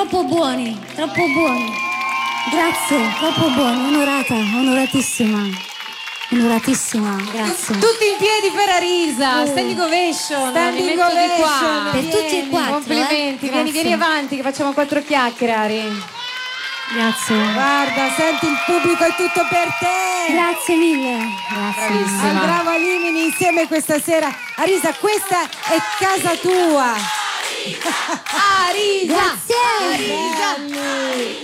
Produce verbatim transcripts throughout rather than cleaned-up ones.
troppo buoni, troppo buoni. Grazie, troppo buoni, onorata, onoratissima. Onoratissima, grazie. Tutti in piedi per Arisa, uh. standing ovation. Standing ovation per tutti e quattro. Complimenti, eh? vieni, vieni avanti che facciamo quattro chiacchiere, Ari. Grazie. Guarda, senti, il pubblico è tutto per te. Grazie mille. Grazie. Bravissima. Andiamo a Limini insieme questa sera. Arisa, questa è casa tua. Arisa. Grazie. Arisa.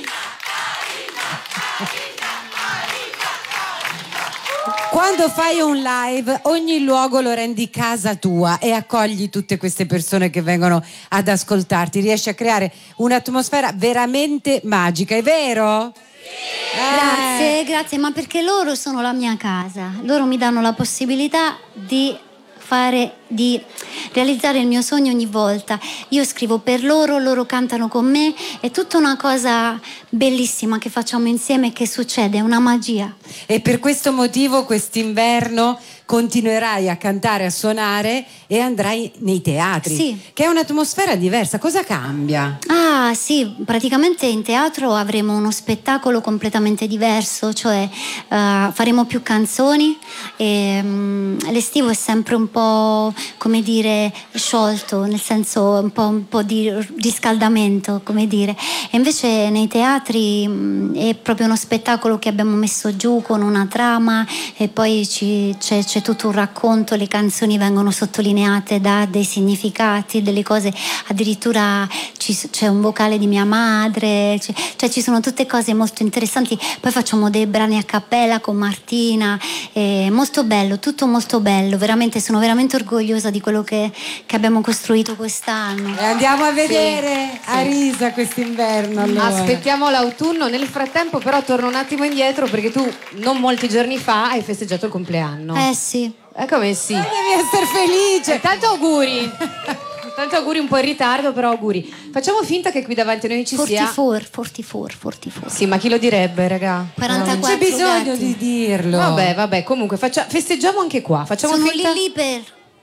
Quando fai un live, ogni luogo lo rendi casa tua e accogli tutte queste persone che vengono ad ascoltarti. Riesci a creare un'atmosfera veramente magica, è vero? Sì. Eh. Grazie, grazie, ma perché loro sono la mia casa. Loro mi danno la possibilità di fare, di realizzare il mio sogno ogni volta. Io scrivo per loro, loro cantano con me, è tutta una cosa bellissima che facciamo insieme e che succede, è una magia. E per questo motivo quest'inverno continuerai a cantare, a suonare e andrai nei teatri, sì. Che è un'atmosfera diversa. Cosa cambia? Ah sì, praticamente in teatro avremo uno spettacolo completamente diverso, cioè uh, faremo più canzoni e um, l'estivo è sempre un po', come dire, sciolto, nel senso un po', un po' di riscaldamento, come dire, e invece nei teatri um, è proprio uno spettacolo che abbiamo messo giù con una trama e poi ci, c'è, c'è tutto un racconto, le canzoni vengono sottolineate da dei significati, delle cose, addirittura ci, c'è un vocale di mia madre, cioè, cioè ci sono tutte cose molto interessanti, poi facciamo dei brani a cappella con Martina, è molto bello, tutto molto bello, veramente sono veramente orgogliosa di quello che, che abbiamo costruito quest'anno. E andiamo a vedere sì, Arisa quest'inverno allora. Aspettiamo l'autunno, nel frattempo però torno un attimo indietro perché tu non molti giorni fa hai festeggiato il compleanno. Eh sì. Eh come sì. Devi essere felice. Eh, tanto auguri. Tanto auguri un po' in ritardo, però auguri. Facciamo finta che qui davanti a noi ci sia quarantaquattro, quarantaquattro, quarantaquattro. Sì, ma chi lo direbbe, raga? quarantaquattro Non c'è bisogno gatti. di dirlo. Vabbè, vabbè, comunque faccia... festeggiamo anche qua. Facciamo Sono finta... lì lì per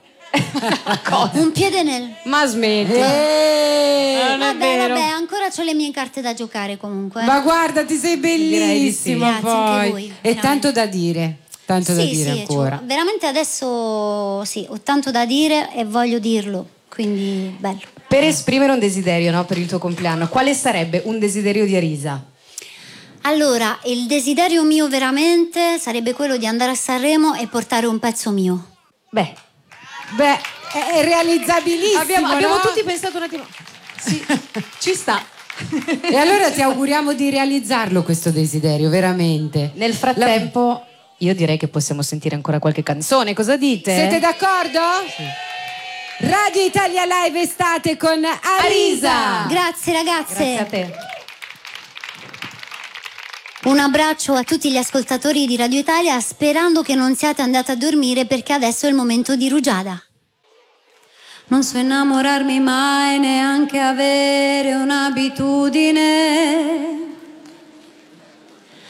un piede nel... Ma smetti. Eh, non è Vabbè, vero. vabbè, ancora c'ho le mie carte da giocare comunque. Ma guarda, ti sei bellissimo. Direi di sì. Grazie, anche Poi. voi, E veramente. tanto da dire. Tanto da sì, dire sì, ancora. cioè, veramente adesso sì, ho tanto da dire e voglio dirlo, quindi bello. Per esprimere un desiderio, no, per il tuo compleanno, quale sarebbe un desiderio di Arisa? Allora, il desiderio mio veramente sarebbe quello di andare a Sanremo e portare un pezzo mio. Beh, Beh, è realizzabilissimo. abbiamo, abbiamo no? tutti pensato un attimo. Sì, ci sta. E allora ti auguriamo di realizzarlo questo desiderio, veramente. Nel frattempo, io direi che possiamo sentire ancora qualche canzone. Cosa dite? Siete d'accordo? Sì. Radio Italia Live estate con Arisa. Grazie ragazze. Grazie a te. Un abbraccio a tutti gli ascoltatori di Radio Italia, sperando che non siate andati a dormire perché adesso è il momento di Rugiada. Non so innamorarmi mai, neanche avere un'abitudine.